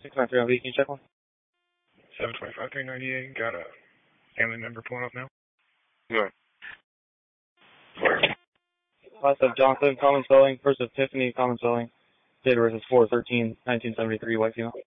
693 on V, can you check one? 725-398, got a family member pulling up now? Good. Last of Johnson, common spelling. First of Tiffany, common spelling. Date of birth is 4/13/1973, white female.